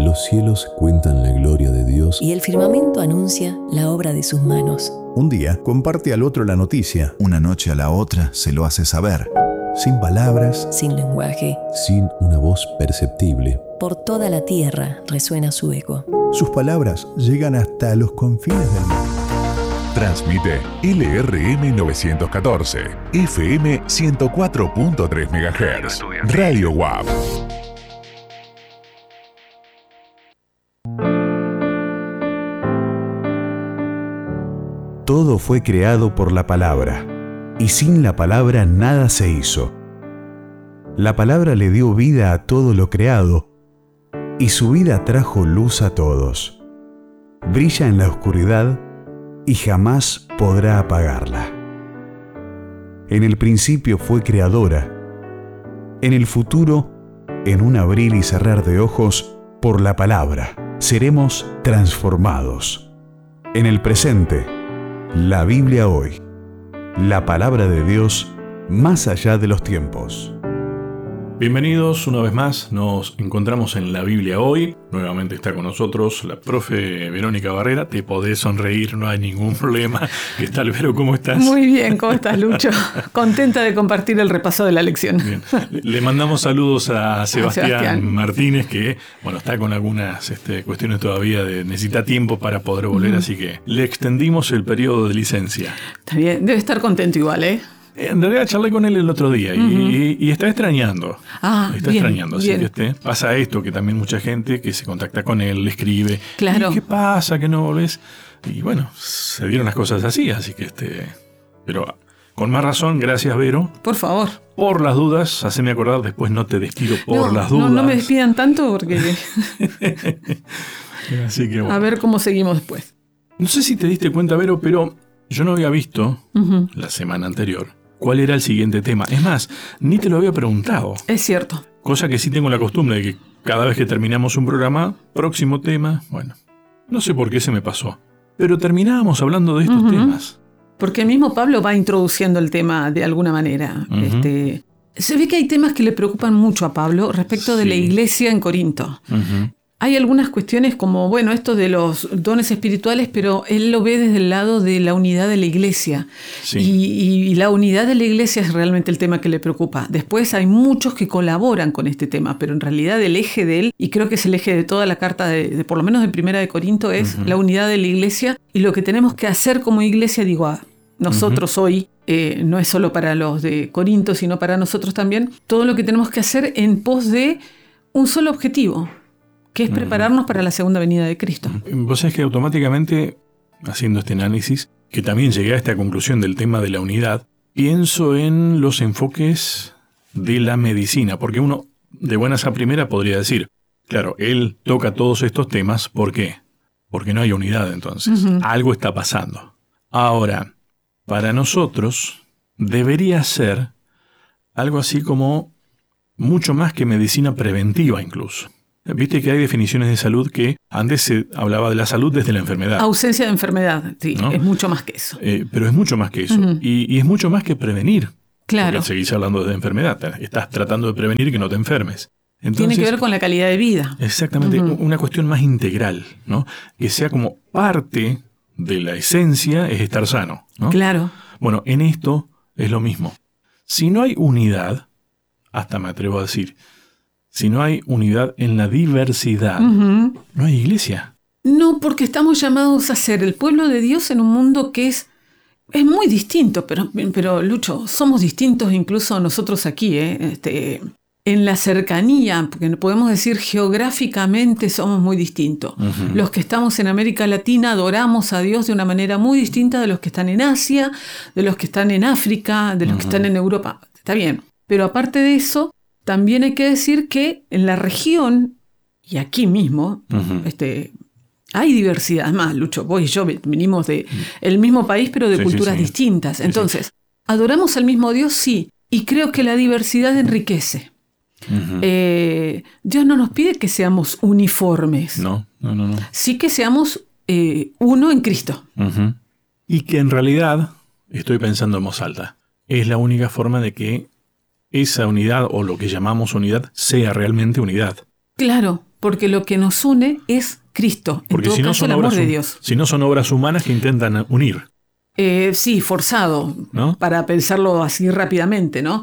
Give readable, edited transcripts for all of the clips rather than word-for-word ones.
Los cielos cuentan la gloria de Dios y el firmamento anuncia la obra de sus manos. Un día comparte al otro la noticia. Una noche a la otra se lo hace saber. Sin palabras, sin lenguaje, sin una voz perceptible. Por toda la tierra resuena su eco. Sus palabras llegan hasta los confines del mundo. Transmite LRM 914, FM 104.3 MHz, Radio WAP. Todo fue creado por la palabra, y sin la palabra nada se hizo. La palabra le dio vida a todo lo creado, y su vida trajo luz a todos. Brilla en la oscuridad y jamás podrá apagarla. En el principio fue creadora. En el futuro, en un abrir y cerrar de ojos, por la palabra, seremos transformados. En el presente, la Biblia hoy, la palabra de Dios más allá de los tiempos. Bienvenidos una vez más, nos encontramos en la Biblia hoy. Nuevamente está con nosotros la profe Verónica Barrera. Te podés sonreír, no hay ningún problema. ¿Qué tal, Vero? ¿Cómo estás? Muy bien, ¿cómo estás, Lucho? Contenta de compartir el repaso de la lección. Bien. Le mandamos saludos a Sebastián Martínez, que está con algunas cuestiones todavía necesita tiempo para poder volver, así que le extendimos el periodo de licencia. Está bien, debe estar contento igual, ¿eh? En realidad charlé con él el otro día y está extrañando. Está extrañando. Así que pasa esto, que también mucha gente que se contacta con él, le escribe. Claro. ¿Y qué pasa? ¿Que no volvés? Y bueno, se dieron las cosas así, así que pero con más razón, gracias, Vero. Por favor. Por las dudas, haceme acordar, después no te despido por las dudas. No me despidan tanto porque... Así que bueno. A ver cómo seguimos después. No sé si te diste cuenta, Vero, pero yo no había visto la semana anterior cuál era el siguiente tema. Es más, ni te lo había preguntado. Es cierto. Cosa que sí tengo la costumbre de que cada vez que terminamos un programa, próximo tema, no sé por qué se me pasó. Pero terminábamos hablando de estos temas. Porque el mismo Pablo va introduciendo el tema de alguna manera. Se ve que hay temas que le preocupan mucho a Pablo respecto de la iglesia en Corinto. Hay algunas cuestiones como, esto de los dones espirituales, pero él lo ve desde el lado de la unidad de la iglesia. Sí. Y la unidad de la iglesia es realmente el tema que le preocupa. Después hay muchos que colaboran con este tema, pero en realidad el eje de él, y creo que es el eje de toda la carta, de por lo menos de Primera de Corinto, es la unidad de la iglesia. Y lo que tenemos que hacer como iglesia, nosotros hoy, no es solo para los de Corinto, sino para nosotros también, todo lo que tenemos que hacer en pos de un solo objetivo, que es prepararnos para la segunda venida de Cristo. Vos sabés que automáticamente, haciendo este análisis, que también llegué a esta conclusión del tema de la unidad, pienso en los enfoques de la medicina, porque uno, de buenas a primera, podría decir, claro, él toca todos estos temas, ¿por qué? Porque no hay unidad entonces. Algo está pasando. Ahora, para nosotros, debería ser algo así como mucho más que medicina preventiva incluso. Viste que hay definiciones de salud que antes se hablaba de la salud desde la enfermedad. Ausencia de enfermedad, sí, ¿no? Es mucho más que eso. Pero es mucho más que eso. Y es mucho más que prevenir. Claro. Porque seguís hablando de enfermedad. Estás tratando de prevenir que no te enfermes. Entonces, tiene que ver con la calidad de vida. Exactamente. Una cuestión más integral, ¿no? Que sea como parte de la esencia es estar sano, ¿no? Claro. Bueno, en esto es lo mismo. Si no hay unidad, hasta me atrevo a decir, si no hay unidad en la diversidad, no hay iglesia. No, porque estamos llamados a ser el pueblo de Dios en un mundo que es muy distinto, pero Lucho, somos distintos incluso nosotros aquí, en la cercanía, porque podemos decir geográficamente somos muy distintos. Los que estamos en América Latina adoramos a Dios de una manera muy distinta de los que están en Asia, de los que están en África, de los que están en Europa. Está bien, pero aparte de eso, también hay que decir que en la región, y aquí mismo, hay diversidad. Además, Lucho, vos y yo venimos del mismo país, pero de culturas distintas. Entonces, ¿adoramos al mismo Dios? Sí. Y creo que la diversidad enriquece. Dios no nos pide que seamos uniformes. No. Sí que seamos uno en Cristo. Y que en realidad, estoy pensando en voz alta, es la única forma de que esa unidad, o lo que llamamos unidad, sea realmente unidad. Claro, porque lo que nos une es Cristo. Porque en todo caso, el amor de Dios. Si no son obras humanas que intentan unir. Sí, forzado, ¿no? Para pensarlo así rápidamente, ¿no?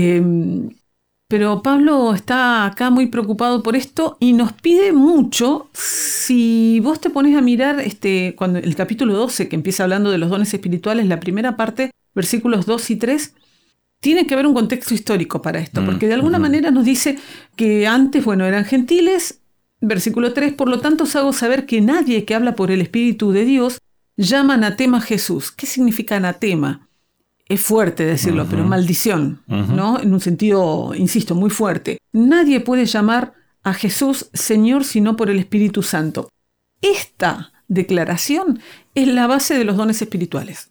Pero Pablo está acá muy preocupado por esto y nos pide mucho. Si vos te pones a mirar cuando el capítulo 12, que empieza hablando de los dones espirituales, la primera parte, versículos 2 y 3, tiene que haber un contexto histórico para esto, porque de alguna manera nos dice que antes, eran gentiles. Versículo 3, por lo tanto os hago saber que nadie que habla por el Espíritu de Dios llama anatema a Jesús. ¿Qué significa anatema? Es fuerte decirlo, pero maldición, ¿no? En un sentido, insisto, muy fuerte. Nadie puede llamar a Jesús Señor sino por el Espíritu Santo. Esta declaración es la base de los dones espirituales.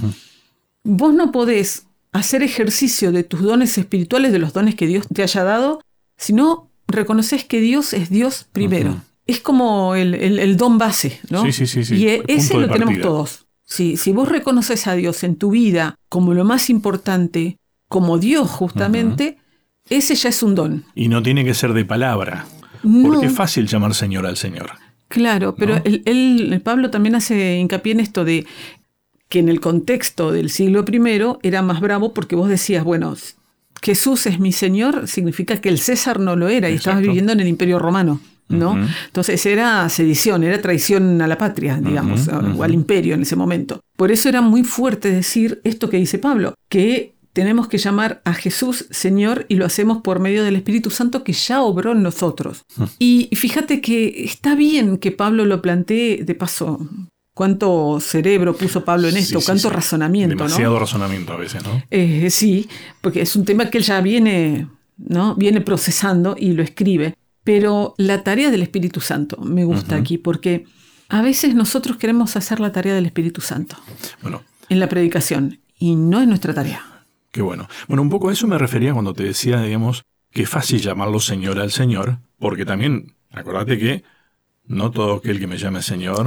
Vos no podés hacer ejercicio de tus dones espirituales, de los dones que Dios te haya dado, si no reconoces que Dios es Dios primero. Es como el don base, ¿no? Sí. Y ese lo tenemos todos. Si vos reconoces a Dios en tu vida como lo más importante, como Dios justamente, ese ya es un don. Y no tiene que ser de palabra, porque es fácil llamar Señor al Señor. Claro, pero ¿no? Pablo también hace hincapié en esto de que en el contexto del siglo I era más bravo porque vos decías, Jesús es mi Señor, significa que el César no lo era y estabas viviendo en el Imperio Romano, ¿no? Entonces era sedición, era traición a la patria, digamos, o al imperio en ese momento. Por eso era muy fuerte decir esto que dice Pablo, que tenemos que llamar a Jesús Señor y lo hacemos por medio del Espíritu Santo que ya obró en nosotros. Y fíjate que está bien que Pablo lo plantee, de paso, cuánto cerebro puso Pablo en esto, cuánto razonamiento, demasiado ¿no? razonamiento a veces, ¿no? Sí, porque es un tema que él ya viene procesando y lo escribe. Pero la tarea del Espíritu Santo me gusta aquí, porque a veces nosotros queremos hacer la tarea del Espíritu Santo en la predicación, y no es nuestra tarea. Qué bueno. Un poco a eso me refería cuando te decía, digamos, que es fácil llamarlo Señor al Señor, porque también, acordate que no todo aquel que me llame Señor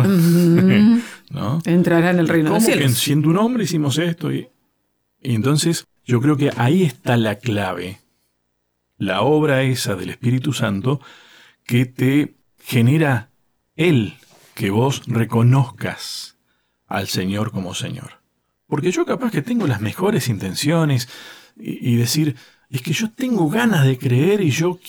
¿no? entrará en el reino de los cielos. Que siendo un hombre hicimos esto? Y entonces yo creo que ahí está la clave. La obra esa del Espíritu Santo que te genera Él, que vos reconozcas al Señor como Señor. Porque yo capaz que tengo las mejores intenciones y decir, es que yo tengo ganas de creer y yo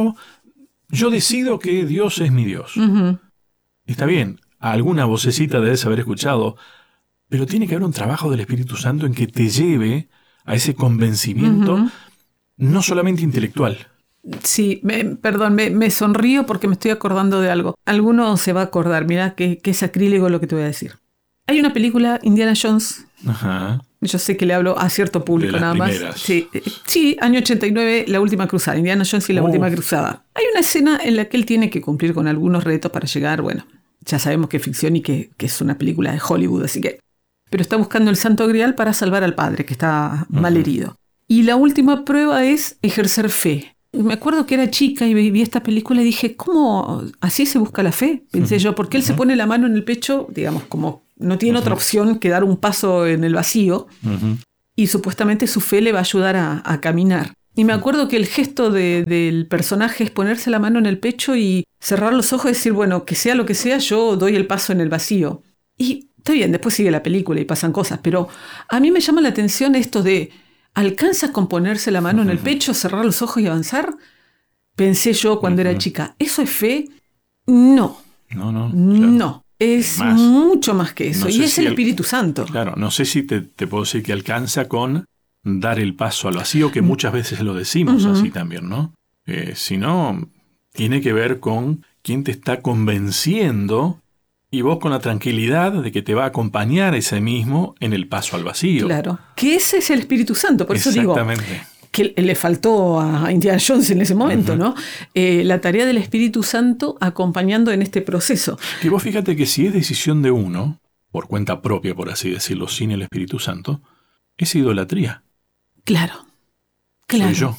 decido que Dios es mi Dios. Está bien, alguna vocecita debes haber escuchado, pero tiene que haber un trabajo del Espíritu Santo en que te lleve a ese convencimiento, no solamente intelectual. Sí, me sonrío porque me estoy acordando de algo. Alguno se va a acordar, mira que es sacrílego lo que te voy a decir. Hay una película, Indiana Jones. Yo sé que le hablo a cierto público nada más. Sí, año 89, La Última Cruzada. Indiana Jones y La Última Cruzada. Hay una escena en la que él tiene que cumplir con algunos retos para llegar, ya sabemos que es ficción y que es una película de Hollywood, así que... Pero está buscando el Santo Grial para salvar al padre, que está mal herido. Y la última prueba es ejercer fe. Me acuerdo que era chica y vi esta película y dije, ¿cómo así se busca la fe? Pensé yo, porque él se pone la mano en el pecho, digamos, como no tiene otra opción que dar un paso en el vacío, y supuestamente su fe le va a ayudar a caminar. Y me acuerdo que el gesto del personaje es ponerse la mano en el pecho y cerrar los ojos y decir, que sea lo que sea, yo doy el paso en el vacío. Y está bien, después sigue la película y pasan cosas, pero a mí me llama la atención esto de... ¿Alcanzas con ponerse la mano en el pecho, cerrar los ojos y avanzar? Pensé yo cuando era chica. ¿Eso es fe? No. No. Es mucho más que eso. Y es el Espíritu Santo. Claro, no sé si te puedo decir que alcanza con dar el paso al vacío, que muchas veces lo decimos así también, ¿no? Sino, tiene que ver con quién te está convenciendo y vos con la tranquilidad de que te va a acompañar ese mismo en el paso al vacío. Claro, que ese es el Espíritu Santo, por eso digo que le faltó a Indiana Jones en ese momento, ¿no? La tarea del Espíritu Santo acompañando en este proceso. Que vos fíjate que si es decisión de uno, por cuenta propia, por así decirlo, sin el Espíritu Santo, es idolatría. Claro. Soy yo.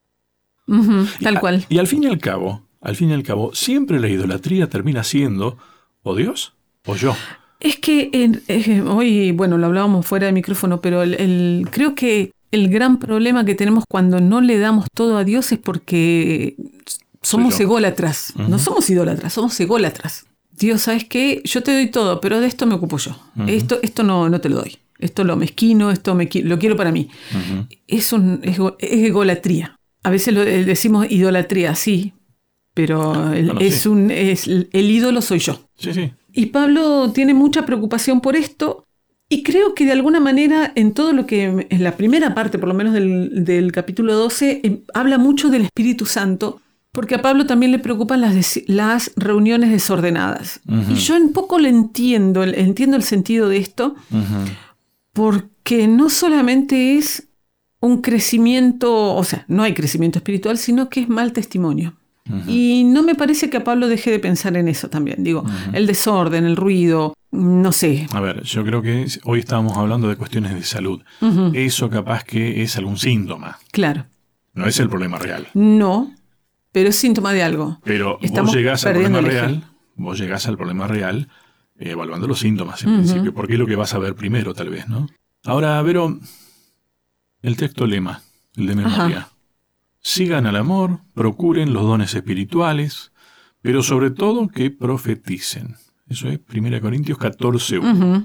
Tal cual. Y al fin y al cabo, siempre la idolatría termina siendo o Dios o yo. Es que hoy, lo hablábamos fuera de micrófono, pero creo que el gran problema que tenemos cuando no le damos todo a Dios es porque somos ególatras. No somos idólatras, somos ególatras. Dios, ¿sabes qué? Yo te doy todo, pero de esto me ocupo yo. Esto no te lo doy. Esto lo mezquino, lo quiero para mí. Es egolatría. A veces decimos idolatría, sí, pero el ídolo soy yo. Sí. Y Pablo tiene mucha preocupación por esto, y creo que de alguna manera en todo lo que, en la primera parte por lo menos del capítulo 12, habla mucho del Espíritu Santo, porque a Pablo también le preocupan las reuniones desordenadas. Y yo un poco entiendo el sentido de esto, porque no solamente es un crecimiento, o sea, no hay crecimiento espiritual, sino que es mal testimonio. Y no me parece que a Pablo deje de pensar en eso también. Digo, el desorden, el ruido, no sé. A ver, yo creo que hoy estábamos hablando de cuestiones de salud. Eso capaz que es algún síntoma. Claro. No es el problema real. No, pero es síntoma de algo. Pero vos llegás al problema real evaluando los síntomas en principio, porque es lo que vas a ver primero tal vez, ¿no? Ahora, Vero, el texto lema, el de memoria. Sigan al amor, procuren los dones espirituales, pero sobre todo que profeticen. Eso es 1 Corintios 14:1.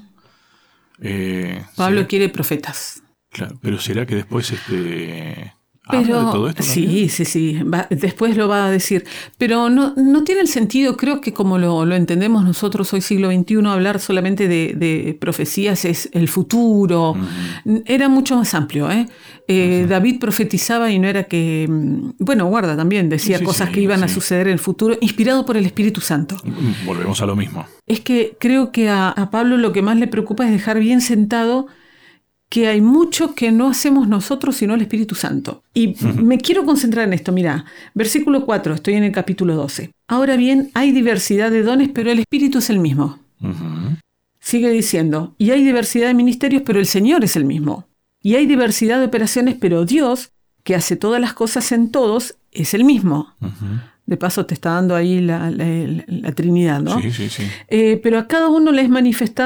Pablo quiere profetas. Claro, pero ¿será que después Pero, habla de todo esto también? Sí. Después lo va a decir. Pero no tiene el sentido, creo que como lo entendemos nosotros hoy, siglo XXI, hablar solamente de profecías es el futuro. Era mucho más amplio. David profetizaba y no era que... Bueno, guarda también, decía cosas que iban a suceder en el futuro, inspirado por el Espíritu Santo. Volvemos a lo mismo. Es que creo que a Pablo lo que más le preocupa es dejar bien sentado que hay mucho que no hacemos nosotros sino el Espíritu Santo. Y me quiero concentrar en esto. Mira, versículo 4, estoy en el capítulo 12. Ahora bien, hay diversidad de dones, pero el Espíritu es el mismo. Sigue diciendo, y hay diversidad de ministerios, pero el Señor es el mismo. Y hay diversidad de operaciones, pero Dios, que hace todas las cosas en todos, es el mismo. De paso te está dando ahí la Trinidad, ¿no? Sí. Pero a cada uno les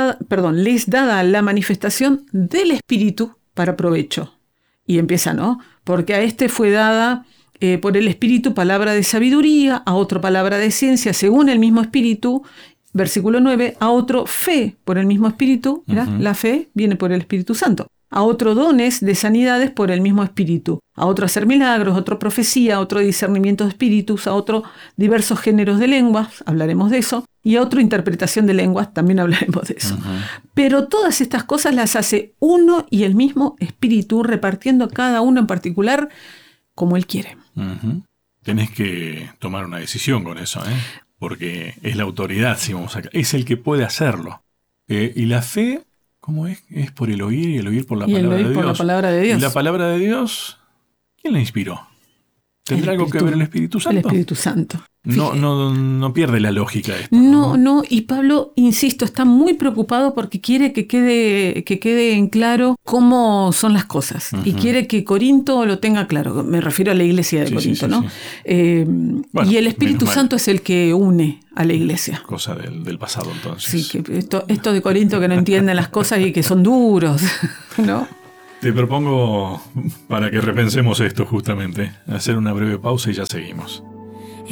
dada la manifestación del Espíritu para provecho. Y empieza, ¿no? Porque a este fue dada por el Espíritu palabra de sabiduría, a otro palabra de ciencia según el mismo Espíritu. Versículo 9, a otro fe por el mismo Espíritu. La fe viene por el Espíritu Santo. A otro dones de sanidades por el mismo Espíritu, a otro hacer milagros, a otro profecía, a otro discernimiento de espíritus, a otro diversos géneros de lenguas, hablaremos de eso, y a otro interpretación de lenguas, también hablaremos de eso. Pero todas estas cosas las hace uno y el mismo Espíritu, repartiendo a cada uno en particular como Él quiere. Tenés que tomar una decisión con eso, porque es la autoridad, si vamos acá, es el que puede hacerlo. Y la fe... ¿Cómo es? Es por el oír y el oír por la palabra de Dios. Por la palabra de Dios. ¿Y la palabra de Dios? ¿Quién la inspiró? ¿Tendrá algo que ver el Espíritu Santo? El Espíritu Santo. No pierde la lógica esto. No, y Pablo, insisto, está muy preocupado porque quiere que quede en claro cómo son las cosas. Y quiere que Corinto lo tenga claro. Me refiero a la iglesia de Corinto, ¿no? Bueno, y el Espíritu Santo es el que une a la iglesia. Cosa del pasado, entonces. Sí, que esto de Corinto que no entienden las cosas y que son duros, ¿no? Te propongo, para que repensemos esto justamente, hacer una breve pausa y ya seguimos.